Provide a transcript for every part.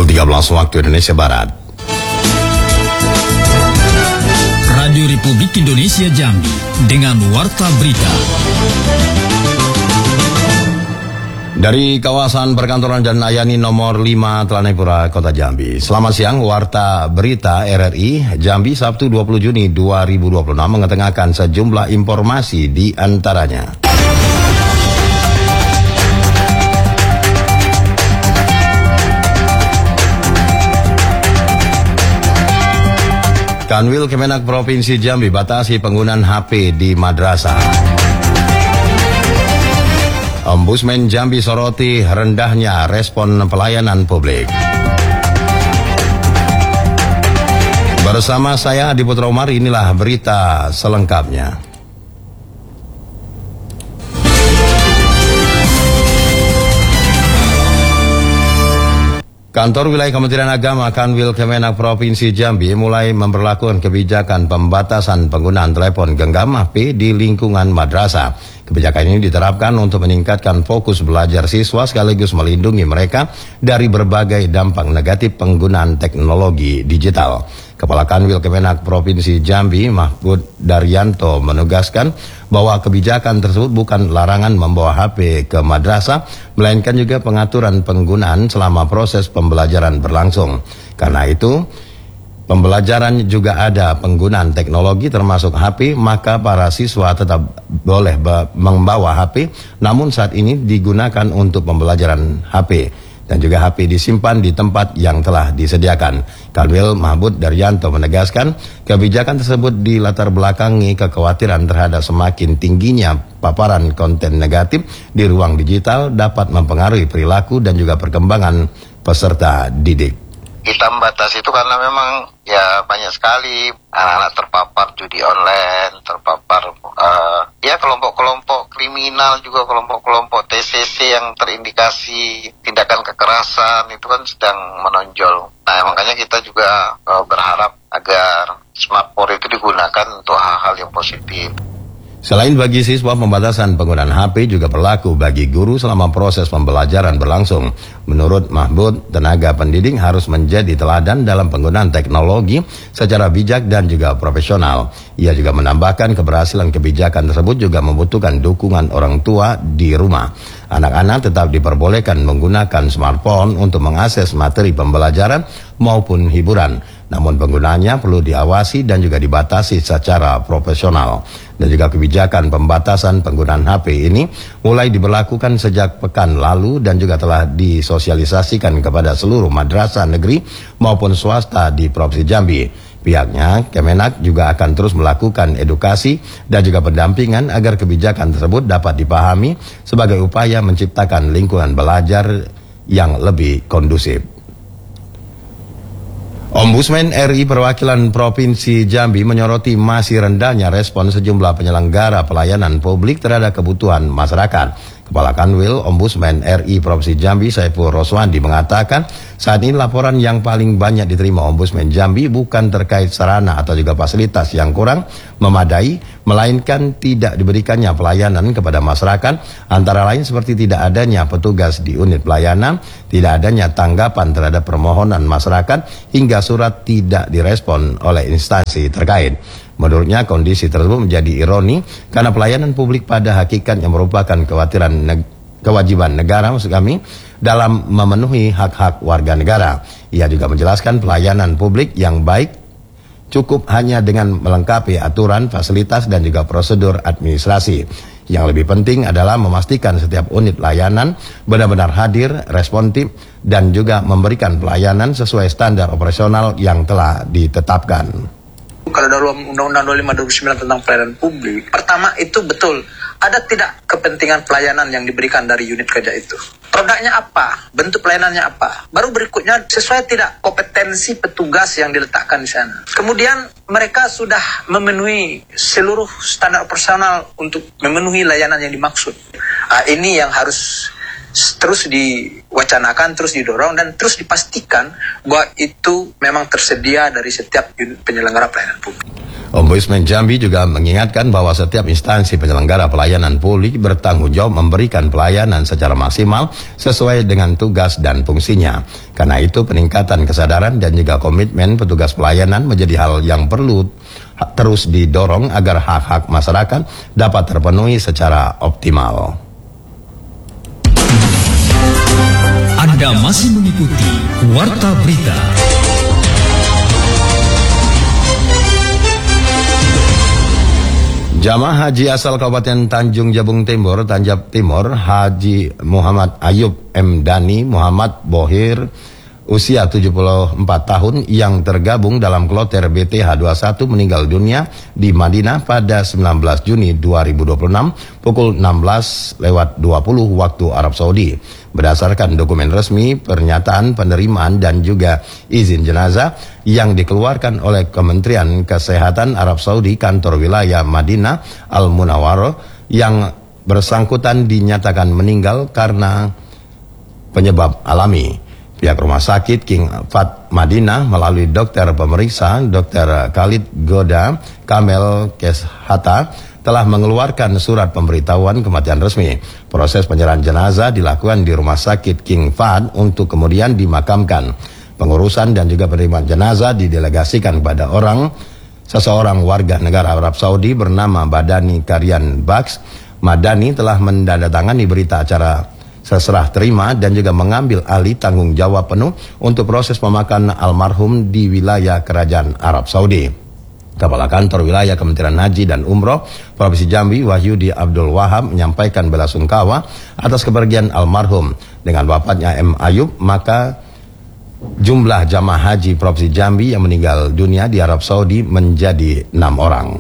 13 waktu Indonesia Barat. Radio Republik Indonesia Jambi dengan Warta Berita. Dari kawasan perkantoran Jalan Ayani nomor 5 Telanepura, Kota Jambi. Selamat siang, Warta Berita RRI Jambi Sabtu 20 Juni 2026 mengetengahkan sejumlah informasi di antaranya. Kanwil Kemenak Provinsi Jambi batasi penggunaan HP di madrasah. Ombudsman Jambi soroti rendahnya respon pelayanan publik. Bersama saya Adi Putra Umar, inilah berita selengkapnya. Kantor Wilayah Kementerian Agama Kanwil Kemenak Provinsi Jambi mulai memberlakukan kebijakan pembatasan penggunaan telepon genggam HP di lingkungan madrasah. Kebijakan ini diterapkan untuk meningkatkan fokus belajar siswa sekaligus melindungi mereka dari berbagai dampak negatif penggunaan teknologi digital. Kepala Kanwil Kemenak Provinsi Jambi, Mahfud Daryanto, menegaskan bahwa kebijakan tersebut bukan larangan membawa HP ke madrasah, melainkan juga pengaturan penggunaan selama proses pembelajaran berlangsung. Karena itu, pembelajaran juga ada penggunaan teknologi termasuk HP, maka para siswa tetap boleh membawa HP, namun saat ini digunakan untuk pembelajaran HP. Dan juga HP disimpan di tempat yang telah disediakan. Kanwil Mahfud Daryanto menegaskan kebijakan tersebut dilatar belakangi kekhawatiran terhadap semakin tingginya paparan konten negatif di ruang digital dapat mempengaruhi perilaku dan juga perkembangan peserta didik. Kita membatasi itu karena memang ya banyak sekali anak-anak terpapar judi online, terpapar kelompok-kelompok kriminal, juga kelompok-kelompok TCC yang terindikasi tindakan kekerasan itu kan sedang menonjol. Nah, makanya kita juga berharap agar smartphone itu digunakan untuk hal-hal yang positif. Selain bagi siswa, pembatasan penggunaan HP juga berlaku bagi guru selama proses pembelajaran berlangsung. Menurut Mahfud, tenaga pendidik harus menjadi teladan dalam penggunaan teknologi secara bijak dan juga profesional. Ia juga menambahkan keberhasilan kebijakan tersebut juga membutuhkan dukungan orang tua di rumah. Anak-anak tetap diperbolehkan menggunakan smartphone untuk mengakses materi pembelajaran maupun hiburan. Namun penggunaannya perlu diawasi dan juga dibatasi secara profesional. Dan juga kebijakan pembatasan penggunaan HP ini mulai diberlakukan sejak pekan lalu dan juga telah disosialisasikan kepada seluruh madrasah negeri maupun swasta di Provinsi Jambi. Pihaknya, Kemenak juga akan terus melakukan edukasi dan juga pendampingan agar kebijakan tersebut dapat dipahami sebagai upaya menciptakan lingkungan belajar yang lebih kondusif. Ombudsman RI Perwakilan Provinsi Jambi menyoroti masih rendahnya respon sejumlah penyelenggara pelayanan publik terhadap kebutuhan masyarakat. Kepala Kanwil Ombudsman RI Provinsi Jambi Saiful Roswandi mengatakan saat ini laporan yang paling banyak diterima Ombudsman Jambi bukan terkait sarana atau juga fasilitas yang kurang memadai, melainkan tidak diberikannya pelayanan kepada masyarakat, antara lain seperti tidak adanya petugas di unit pelayanan, tidak adanya tanggapan terhadap permohonan masyarakat, hingga surat tidak direspon oleh instansi terkait. Menurutnya kondisi tersebut menjadi ironi karena pelayanan publik pada hakikatnya merupakan kewajiban negara dalam memenuhi hak-hak warga negara. Ia juga menjelaskan pelayanan publik yang baik cukup hanya dengan melengkapi aturan, fasilitas dan juga prosedur administrasi. Yang lebih penting adalah memastikan setiap unit layanan benar-benar hadir, responsif dan juga memberikan pelayanan sesuai standar operasional yang telah ditetapkan. Kalau dalam Undang-Undang 25/2009 tentang pelayanan publik, pertama itu betul, ada tidak kepentingan pelayanan yang diberikan dari unit kerja itu. Produknya apa? Bentuk pelayanannya apa? Baru berikutnya sesuai tidak kompetensi petugas yang diletakkan di sana. Kemudian mereka sudah memenuhi seluruh standar operasional untuk memenuhi layanan yang dimaksud. Ini yang harus terus diwacanakan, terus didorong, dan terus dipastikan bahwa itu memang tersedia dari setiap unit penyelenggara pelayanan publik. Ombudsman Jambi juga mengingatkan bahwa setiap instansi penyelenggara pelayanan publik bertanggung jawab memberikan pelayanan secara maksimal sesuai dengan tugas dan fungsinya. Karena itu peningkatan kesadaran dan juga komitmen petugas pelayanan menjadi hal yang perlu terus didorong agar hak-hak masyarakat dapat terpenuhi secara optimal. Anda masih mengikuti Warta Berita. Jamaah haji asal Kabupaten Tanjung Jabung Timur, Tanjab Timur, Haji Muhammad Ayub M. Dani Muhammad Bohir, usia 74 tahun yang tergabung dalam kloter BTH 21 meninggal dunia di Madinah pada 19 Juni 2026 pukul 16:20 waktu Arab Saudi. Berdasarkan dokumen resmi, pernyataan penerimaan dan juga izin jenazah yang dikeluarkan oleh Kementerian Kesehatan Arab Saudi Kantor Wilayah Madinah Al-Munawwarah, yang bersangkutan dinyatakan meninggal karena penyebab alami. Pihak Rumah Sakit King Fahd Madinah melalui dokter pemeriksa Dr. Khalid Goda Kamel Keshata telah mengeluarkan surat pemberitahuan kematian resmi. Proses penyerahan jenazah dilakukan di Rumah Sakit King Fahd untuk kemudian dimakamkan. Pengurusan dan juga penerimaan jenazah didelegasikan kepada seseorang warga negara Arab Saudi bernama Badani Karyan Baks. Madani telah mendandatangani berita acara seserah terima dan juga mengambil alih tanggung jawab penuh untuk proses pemakaman almarhum di wilayah Kerajaan Arab Saudi. Kepala Kantor Wilayah Kementerian Haji dan Umroh Provinsi Jambi, Wahyudi Abdul Wahab, menyampaikan belasungkawa atas kepergian almarhum. Dengan wafatnya M. Ayub, maka jumlah jamaah haji Provinsi Jambi yang meninggal dunia di Arab Saudi menjadi 6 orang.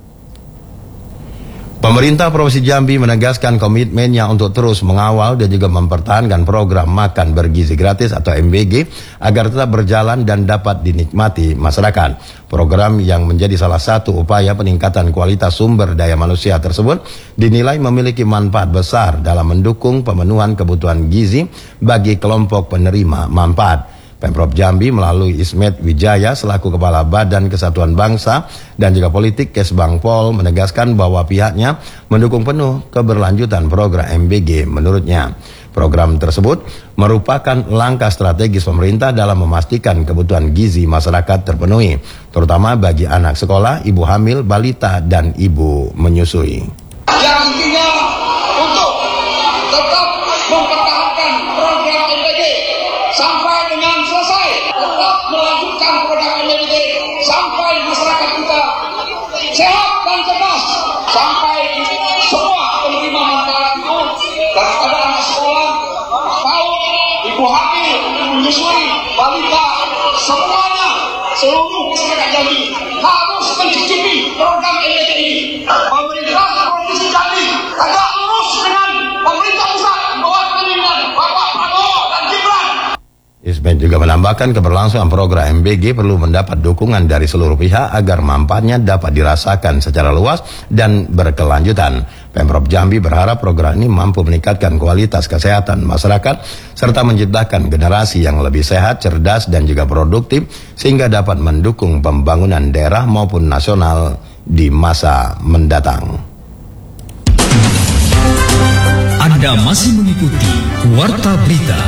Pemerintah Provinsi Jambi menegaskan komitmennya untuk terus mengawal dan juga mempertahankan program makan bergizi gratis atau MBG agar tetap berjalan dan dapat dinikmati masyarakat. Program yang menjadi salah satu upaya peningkatan kualitas sumber daya manusia tersebut dinilai memiliki manfaat besar dalam mendukung pemenuhan kebutuhan gizi bagi kelompok penerima manfaat. Pemprov Jambi melalui Ismet Wijaya selaku Kepala Badan Kesatuan Bangsa dan juga Politik Kesbangpol menegaskan bahwa pihaknya mendukung penuh keberlanjutan program MBG. Menurutnya, program tersebut merupakan langkah strategis pemerintah dalam memastikan kebutuhan gizi masyarakat terpenuhi, terutama bagi anak sekolah, ibu hamil, balita, dan ibu menyusui. Yang intinya untuk tetap mempertahankan program MBG sampai dengan selesai, tetap melanjutkan program MBG sampai masyarakat kita sehat dan cerdas, sampai semua penerima manfaat itu daripada anak sekolah, PAUD, ibu hamil, ibu menyusui, balita, semuanya, seluruh masyarakat Jambi harus mencicipi program MBG ini. Pemerintah Provinsi Jambi agak lurus dengan pemerintah pusat mewakili dengan Bapak Prabowo dan Gibran. Ismet juga menambahkan keberlangsungan program MBG perlu mendapat dukungan dari seluruh pihak agar manfaatnya dapat dirasakan secara luas dan berkelanjutan. Pemprov Jambi berharap program ini mampu meningkatkan kualitas kesehatan masyarakat serta menciptakan generasi yang lebih sehat, cerdas, dan juga produktif sehingga dapat mendukung pembangunan daerah maupun nasional di masa mendatang. Anda masih mengikuti Warta Berita.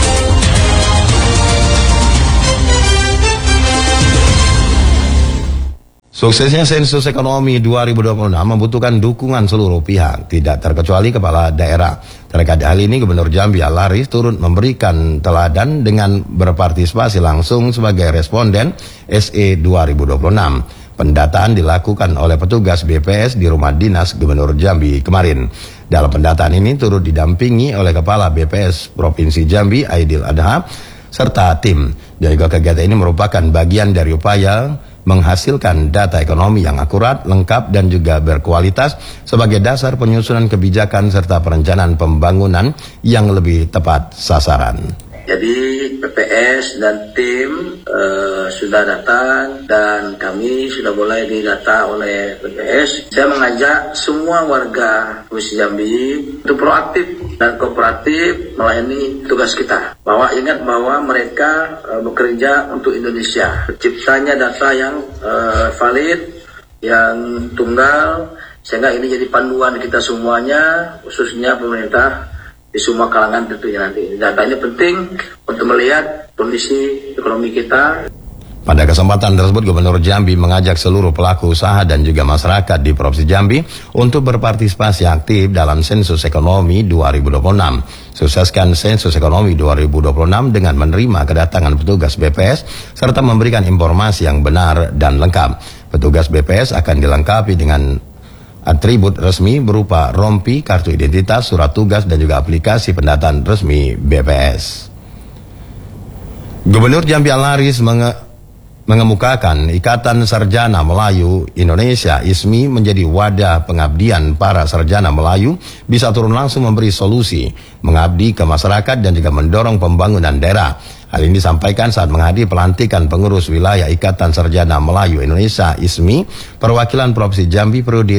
Suksesnya sensus ekonomi 2026 membutuhkan dukungan seluruh pihak, tidak terkecuali kepala daerah. Terkait hal ini, Gubernur Jambi Al-Haris turut memberikan teladan dengan berpartisipasi langsung sebagai responden SE 2026. Pendataan dilakukan oleh petugas BPS di rumah dinas Gubernur Jambi kemarin. Dalam pendataan ini turut didampingi oleh Kepala BPS Provinsi Jambi Aidil Adha serta tim. Dan juga kegiatan ini merupakan bagian dari upaya menghasilkan data ekonomi yang akurat, lengkap, dan juga berkualitas sebagai dasar penyusunan kebijakan serta perencanaan pembangunan yang lebih tepat sasaran. Jadi PPS dan tim sudah datang dan kami sudah mulai didata oleh PPS. Saya mengajak semua warga Provinsi Jambi untuk proaktif dan kooperatif melayani tugas kita. Bahwa ingat bahwa mereka bekerja untuk Indonesia. Terciptanya data yang valid, yang tunggal, sehingga ini jadi panduan kita semuanya, khususnya pemerintah di semua kalangan tentunya nanti. Data ini penting untuk melihat kondisi ekonomi kita. Pada kesempatan tersebut, Gubernur Jambi mengajak seluruh pelaku usaha dan juga masyarakat di Provinsi Jambi untuk berpartisipasi aktif dalam sensus ekonomi 2026. Sukseskan sensus ekonomi 2026 dengan menerima kedatangan petugas BPS serta memberikan informasi yang benar dan lengkap. Petugas BPS akan dilengkapi dengan atribut resmi berupa rompi, kartu identitas, surat tugas, dan juga aplikasi pendataan resmi BPS. Gubernur Jambi Al-Haris mengemukakan Ikatan Sarjana Melayu Indonesia ISMI menjadi wadah pengabdian para sarjana Melayu, bisa turun langsung memberi solusi, mengabdi ke masyarakat dan juga mendorong pembangunan daerah. Hal ini disampaikan saat menghadiri pelantikan pengurus wilayah Ikatan Sarjana Melayu Indonesia ISMI perwakilan Provinsi Jambi periode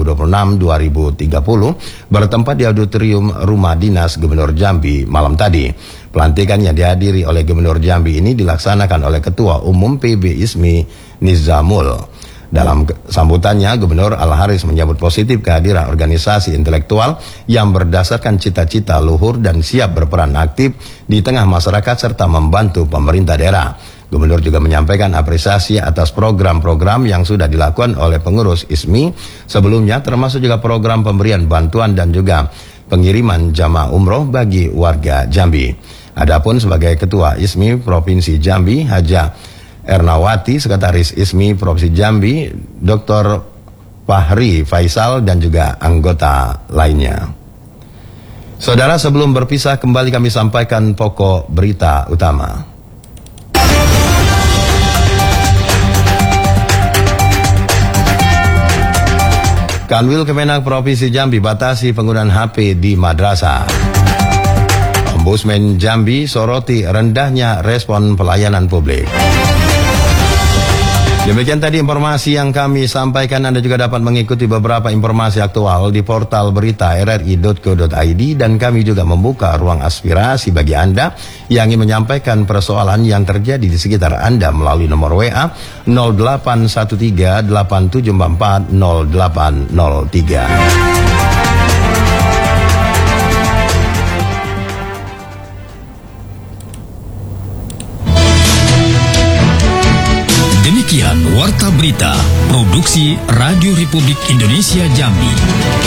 2026-2030 bertempat di auditorium Rumah Dinas Gubernur Jambi malam tadi. Pelantikan yang dihadiri oleh Gubernur Jambi ini dilaksanakan oleh Ketua Umum PB ISMI Nizamul. Dalam sambutannya, Gubernur Al-Haris menyambut positif kehadiran organisasi intelektual yang berdasarkan cita-cita luhur dan siap berperan aktif di tengah masyarakat serta membantu pemerintah daerah. Gubernur juga menyampaikan apresiasi atas program-program yang sudah dilakukan oleh pengurus ISMI sebelumnya, termasuk juga program pemberian bantuan dan juga pengiriman jamaah umroh bagi warga Jambi. Adapun sebagai Ketua ISMI Provinsi Jambi, Haja Ernawati, Sekretaris ISMI Provinsi Jambi, Dr. Fahri Faisal, dan juga anggota lainnya. Saudara, sebelum berpisah kembali kami sampaikan pokok berita utama. Kanwil Kemenak Provinsi Jambi batasi penggunaan HP di madrasah. Ombudsman Jambi soroti rendahnya respon pelayanan publik. Demikian tadi informasi yang kami sampaikan. Anda juga dapat mengikuti beberapa informasi aktual di portal berita rri.co.id, dan kami juga membuka ruang aspirasi bagi Anda yang ingin menyampaikan persoalan yang terjadi di sekitar Anda melalui nomor WA 0813-8744-0803. Demikian Warta Berita Produksi Radio Republik Indonesia Jambi.